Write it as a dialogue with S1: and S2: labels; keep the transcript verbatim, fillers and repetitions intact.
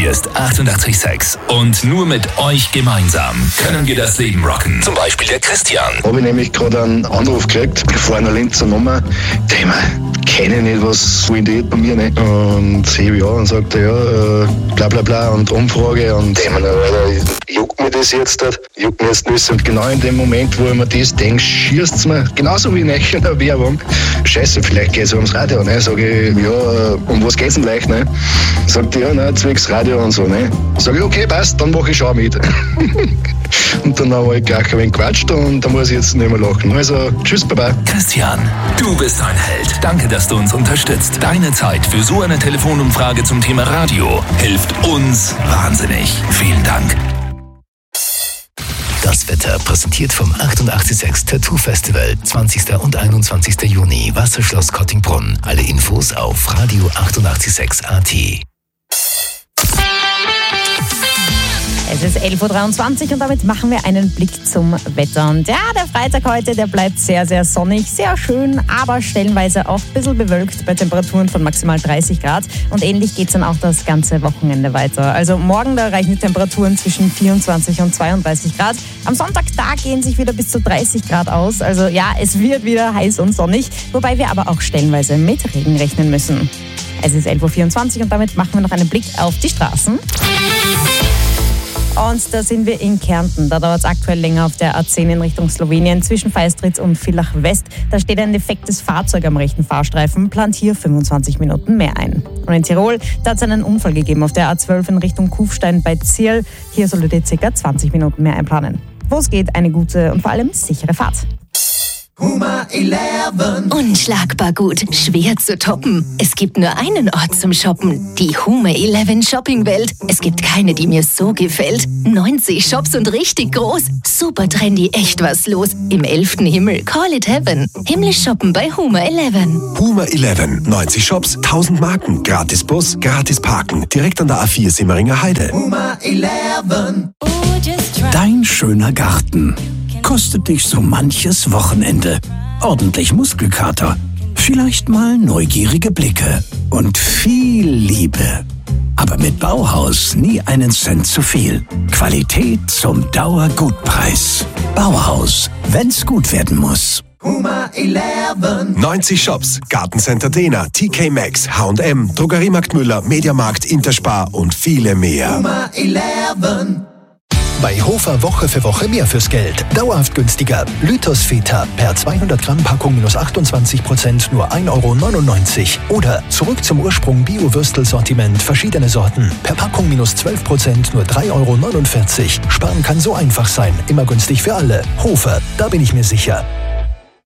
S1: Hier ist achtundachtzig Komma sechs. Und nur mit euch gemeinsam können wir das Leben rocken. Zum Beispiel der Christian.
S2: Habe ich nämlich gerade einen Anruf gekriegt vor einer Linzer Nummer. Thema, kenne ich nicht, was wollen die bei mir nicht? Und hebe ich an und sagt, ja, äh, bla bla bla und Umfrage und Thema, juckt mir das jetzt, juckt mir jetzt nicht. Und genau in dem Moment, wo ich mir das denke, schießt es mir, genauso wie in einer Werbung. Scheiße, vielleicht geht es ums Radio, ne? Sag ich, ja, um was geht's denn gleich, ne? Sagt er, ja, ne, zwecks Radio und so, ne? Sag ich, okay, passt, dann mache ich schon mit. Und dann haben wir gleich ein wenig gequatscht und da muss ich jetzt nicht mehr lachen. Also, tschüss, baba.
S1: Christian, du bist ein Held. Danke, dass du uns unterstützt. Deine Zeit für so eine Telefonumfrage zum Thema Radio hilft uns wahnsinnig. Vielen Dank.
S3: Das Wetter präsentiert vom achtundachtzig Komma sechs Tattoo Festival. zwanzigsten und einundzwanzigsten Juni, Wasserschloss Kottingbrunn. Alle Infos auf Radio achtundachtzig Komma sechs A T.
S4: Es ist elf Uhr dreiundzwanzig und damit machen wir einen Blick zum Wetter. Und ja, der Freitag heute, der bleibt sehr, sehr sonnig, sehr schön, aber stellenweise auch ein bisschen bewölkt bei Temperaturen von maximal dreißig Grad. Und ähnlich geht es dann auch das ganze Wochenende weiter. Also morgen, da erreichen die Temperaturen zwischen vierundzwanzig und zweiunddreißig Grad. Am Sonntag, da gehen sich wieder bis zu dreißig Grad aus. Also ja, es wird wieder heiß und sonnig, wobei wir aber auch stellenweise mit Regen rechnen müssen. Es ist elf Uhr vierundzwanzig und damit machen wir noch einen Blick auf die Straßen. Und da sind wir in Kärnten. Da dauert es aktuell länger auf der A zehn in Richtung Slowenien zwischen Feistritz und Villach West. Da steht ein defektes Fahrzeug am rechten Fahrstreifen, plant hier fünfundzwanzig Minuten mehr ein. Und in Tirol, da hat es einen Unfall gegeben auf der A zwölf in Richtung Kufstein bei Zierl. Hier solltet ihr ca. zwanzig Minuten mehr einplanen. Wo es geht, eine gute und vor allem sichere Fahrt.
S5: Huma elf.
S6: Unschlagbar gut, schwer zu toppen. Es gibt nur einen Ort zum Shoppen, die Huma elf Shoppingwelt. Es gibt keine, die mir so gefällt. neunzig Shops und richtig groß. Super trendy, echt was los. Im elften Himmel, call it heaven. Himmlisch shoppen bei Huma elf.
S7: Huma elf, neunzig Shops, tausend Marken, gratis Bus, gratis Parken. Direkt an der A vier Simmeringer Heide.
S5: Huma elf.
S8: Dein schöner Garten kostet dich so manches Wochenende. Ordentlich Muskelkater, vielleicht mal neugierige Blicke und viel Liebe. Aber mit Bauhaus nie einen Cent zu viel. Qualität zum Dauergutpreis. Bauhaus, wenn's gut werden muss.
S5: Huma elf.
S7: neunzig Shops, Gartencenter Dena, T K Maxx, H und M, Drogeriemarkt Müller, Mediamarkt, Interspar und viele mehr.
S5: Huma elf.
S3: Bei Hofer Woche für Woche mehr fürs Geld. Dauerhaft günstiger. Lythos Feta per zweihundert Gramm Packung minus achtundzwanzig Prozent nur ein Euro neunundneunzig. Oder zurück zum Ursprung Bio-Würstel-Sortiment. Verschiedene Sorten. Per Packung minus zwölf Prozent nur drei Euro neunundvierzig. Sparen kann so einfach sein. Immer günstig für alle. Hofer, da bin ich mir sicher.